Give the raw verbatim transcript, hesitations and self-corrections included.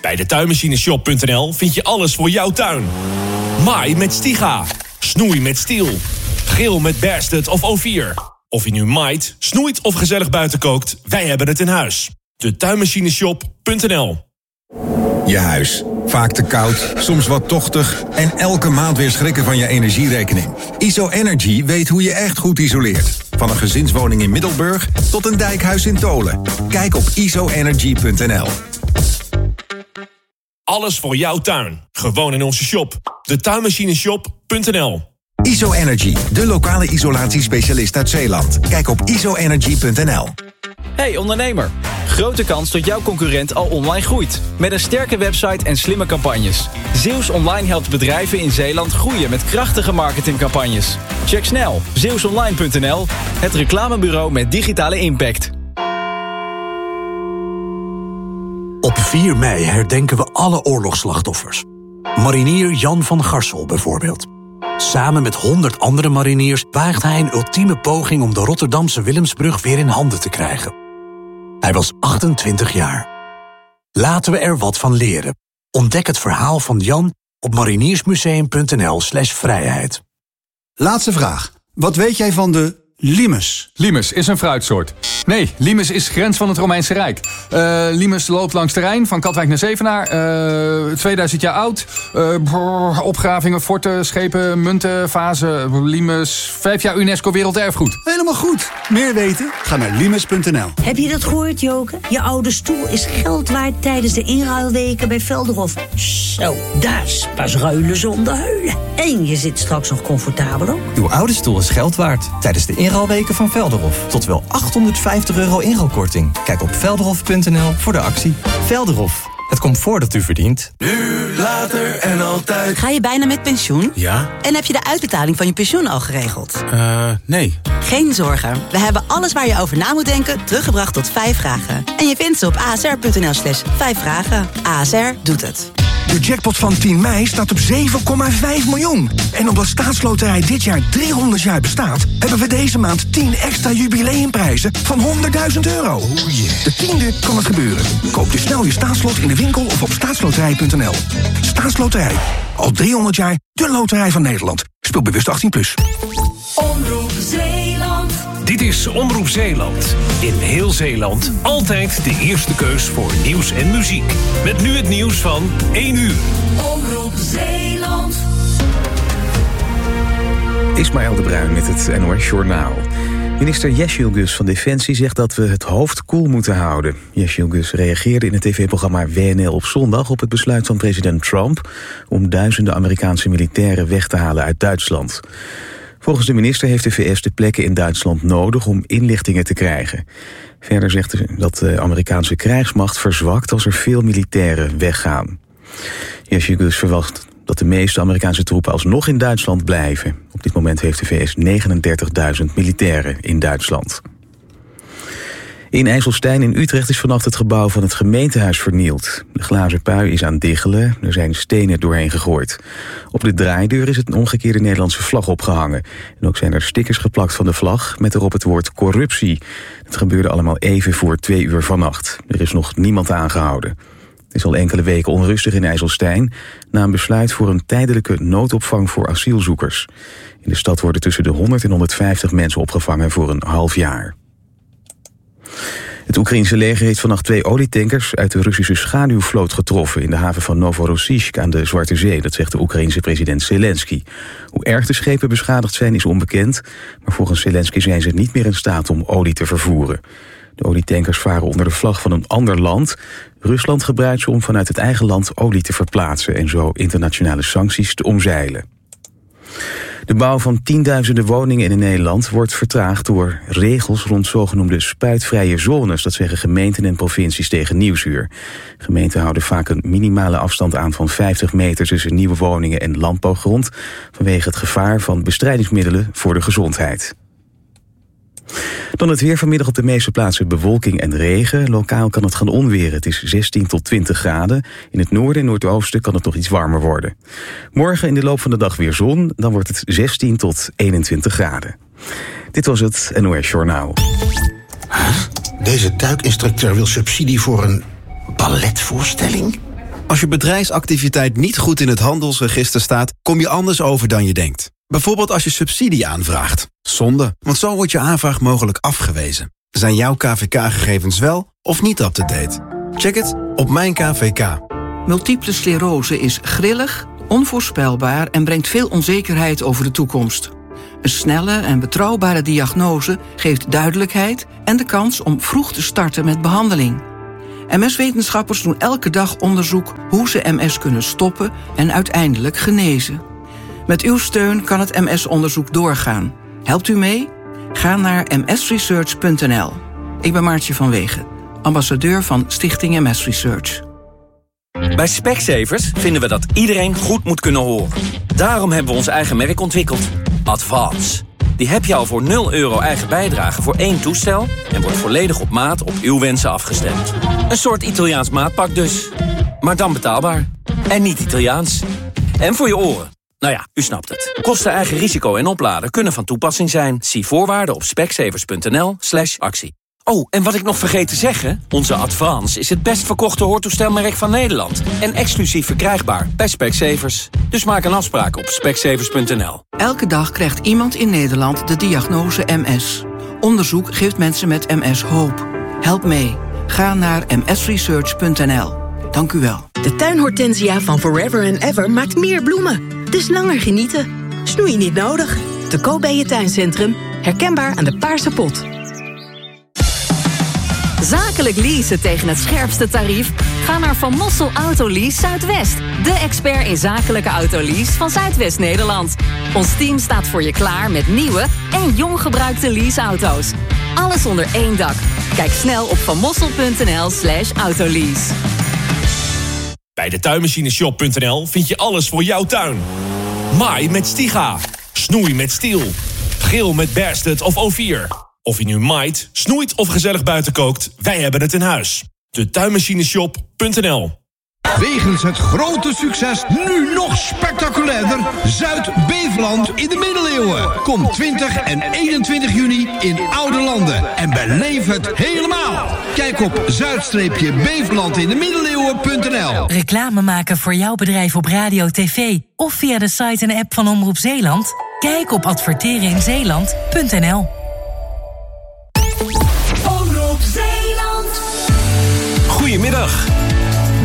Bij de tuinmachineshop punt n l vind je alles voor jouw tuin. Maai met Stiga. Snoei met Stiel. Grill met Bersted of O vier. Of je nu maait, snoeit of gezellig buiten kookt, wij hebben het in huis. De tuinmachineshop punt n l. Je huis. Vaak te koud, soms wat tochtig en elke maand weer schrikken van je energierekening. IsoEnergy weet hoe je echt goed isoleert. Van een gezinswoning in Middelburg tot een dijkhuis in Tolen. Kijk op iso energy punt n l. Alles voor jouw tuin. Gewoon in onze shop. De tuinmachineshop punt n l. IsoEnergy, de lokale isolatiespecialist uit Zeeland. Kijk op iso energy punt n l. Hey ondernemer, grote kans dat jouw concurrent al online groeit. Met een sterke website en slimme campagnes. Zeeuws Online helpt bedrijven in Zeeland groeien met krachtige marketingcampagnes. Check snel zeeuws online punt n l, het reclamebureau met digitale impact. Op vier mei herdenken we alle oorlogsslachtoffers. Marinier Jan van Garsel bijvoorbeeld. Samen met honderd andere mariniers waagt hij een ultieme poging om de Rotterdamse Willemsbrug weer in handen te krijgen. Hij was achtentwintig jaar. Laten we er wat van leren. Ontdek het verhaal van Jan op mariniersmuseum punt n l slash vrijheid. Laatste vraag. Wat weet jij van de limes? Limes is een fruitsoort. Nee, limes is grens van het Romeinse Rijk. Uh, limes loopt langs de Rijn, van Katwijk naar Zevenaar. Uh, tweeduizend jaar oud. Uh, brrr, opgravingen, forten, schepen, munten, vazen. Limes, vijf jaar UNESCO Werelderfgoed. Helemaal goed. Meer weten? Ga naar limes punt n l. Heb je dat gehoord, Joke? Je oude stoel is geld waard tijdens de inruilweken bij Velderhof. Zo, dat is pas ruilen zonder huilen. En je zit straks nog comfortabel ook. Uw oude stoel is geld waard tijdens de inruilweken van Velderhof. Tot wel achthonderdvijftig euro inruilkorting. Kijk op velderhof punt n l voor de actie. Velderhof, het comfort dat u verdient. Nu, later en altijd. Ga je bijna met pensioen? Ja. En heb je de uitbetaling van je pensioen al geregeld? Eh, uh, nee. Geen zorgen. We hebben alles waar je over na moet denken teruggebracht tot vijf vragen. En je vindt ze op a s r punt n l slash vijf vragen. A S R doet het. De jackpot van tien mei staat op zeven komma vijf miljoen. En omdat Staatsloterij dit jaar driehonderd jaar bestaat, hebben we deze maand tien extra jubileumprijzen van honderdduizend euro. Oh yeah. De tiende kan het gebeuren. Koop dus snel je staatslot in de winkel of op staatsloterij punt n l. Staatsloterij. Al driehonderd jaar de loterij van Nederland. Speel bewust achttien plus. Omroep Zeeland. Dit is Omroep Zeeland. In heel Zeeland altijd de eerste keus voor nieuws en muziek. Met nu het nieuws van één uur. Omroep Zeeland. Ismaël de Bruin met het N O S Journaal. Minister Yeşilgöz van Defensie zegt dat we het hoofd koel moeten houden. Yeşilgöz reageerde in het tv-programma W N L op zondag op het besluit van president Trump om duizenden Amerikaanse militairen weg te halen uit Duitsland. Volgens de minister heeft de V S de plekken in Duitsland nodig om inlichtingen te krijgen. Verder zegt hij dat de Amerikaanse krijgsmacht verzwakt als er veel militairen weggaan. Yeşilgöz verwacht dat de meeste Amerikaanse troepen alsnog in Duitsland blijven. Op dit moment heeft de V S negenendertigduizend militairen in Duitsland. In IJsselstein in Utrecht is vannacht het gebouw van het gemeentehuis vernield. De glazen pui is aan het diggelen, er zijn stenen doorheen gegooid. Op de draaideur is het een omgekeerde Nederlandse vlag opgehangen. En ook zijn er stickers geplakt van de vlag met erop het woord corruptie. Het gebeurde allemaal even voor twee uur vannacht. Er is nog niemand aangehouden. Het is al enkele weken onrustig in IJsselstein na een besluit voor een tijdelijke noodopvang voor asielzoekers. In de stad worden tussen de honderd en honderdvijftig mensen opgevangen voor een half jaar. Het Oekraïense leger heeft vannacht twee olietankers uit de Russische schaduwvloot getroffen in de haven van Novorossiysk aan de Zwarte Zee, dat zegt de Oekraïense president Zelensky. Hoe erg de schepen beschadigd zijn is onbekend, maar volgens Zelensky zijn ze niet meer in staat om olie te vervoeren. De olietankers varen onder de vlag van een ander land. Rusland gebruikt ze om vanuit het eigen land olie te verplaatsen en zo internationale sancties te omzeilen. De bouw van tienduizenden woningen in Nederland wordt vertraagd door regels rond zogenoemde spuitvrije zones. Dat zeggen gemeenten en provincies tegen Nieuwsuur. Gemeenten houden vaak een minimale afstand aan van vijftig meter tussen nieuwe woningen en landbouwgrond vanwege het gevaar van bestrijdingsmiddelen voor de gezondheid. Dan het weer, vanmiddag op de meeste plaatsen bewolking en regen. Lokaal kan het gaan onweren. Het is zestien tot twintig graden. In het noorden en noordoosten kan het nog iets warmer worden. Morgen in de loop van de dag weer zon. Dan wordt het zestien tot eenentwintig graden. Dit was het N O S Journaal. Huh? Deze duikinstructeur wil subsidie voor een balletvoorstelling? Als je bedrijfsactiviteit niet goed in het handelsregister staat, kom je anders over dan je denkt. Bijvoorbeeld als je subsidie aanvraagt. Zonde, want zo wordt je aanvraag mogelijk afgewezen. Zijn jouw K V K-gegevens wel of niet up-to-date? Check het op Mijn K V K. Multiple sclerose is grillig, onvoorspelbaar en brengt veel onzekerheid over de toekomst. Een snelle en betrouwbare diagnose geeft duidelijkheid en de kans om vroeg te starten met behandeling. M S-wetenschappers doen elke dag onderzoek hoe ze M S kunnen stoppen en uiteindelijk genezen. Met uw steun kan het M S-onderzoek doorgaan. Helpt u mee? Ga naar m s research punt n l. Ik ben Maartje van Wegen, ambassadeur van Stichting M S Research. Bij Specsavers vinden we dat iedereen goed moet kunnen horen. Daarom hebben we ons eigen merk ontwikkeld, Advance. Die heb je al voor nul euro eigen bijdrage voor één toestel en wordt volledig op maat op uw wensen afgestemd. Een soort Italiaans maatpak dus. Maar dan betaalbaar. En niet Italiaans. En voor je oren. Nou ja, u snapt het. Kosten, eigen risico en opladen kunnen van toepassing zijn. Zie voorwaarden op specsavers punt n l slash actie. Oh, en wat ik nog vergeet te zeggen, onze Advance is het best verkochte hoortoestelmerk van Nederland. En exclusief verkrijgbaar bij Specsavers. Dus maak een afspraak op specsavers punt n l. Elke dag krijgt iemand in Nederland de diagnose M S. Onderzoek geeft mensen met M S hoop. Help mee. Ga naar m s research punt n l. Dank u wel. De tuinhortensia van Forever and Ever maakt meer bloemen. Dus langer genieten. Snoei niet nodig. Te koop bij je tuincentrum. Herkenbaar aan de paarse pot. Zakelijk leasen tegen het scherpste tarief? Ga naar Van Mossel Autolease Zuidwest. De expert in zakelijke autolease van Zuidwest-Nederland. Ons team staat voor je klaar met nieuwe en jong gebruikte leaseauto's. Alles onder één dak. Kijk snel op van mossel punt n l slash autolease. Bij de tuinmachineshop punt n l vind je alles voor jouw tuin. Maai met Stiga. Snoei met Stiel. Grill met Bersted of O vier. Of je nu maait, snoeit of gezellig buiten kookt, wij hebben het in huis. De tuinmachineshop punt n l. Wegens het grote succes nu nog spectaculairder Zuid-Beveland in de middeleeuwen. Kom twintig en eenentwintig juni in Oude Landen en beleef het helemaal. Kijk op zuid beveland in de middeleeuwen punt n l. Reclame maken voor jouw bedrijf op radio, tv of via de site en app van Omroep Zeeland? Kijk op adverteren in zeeland punt n l. Omroep Zeeland. Goedemiddag.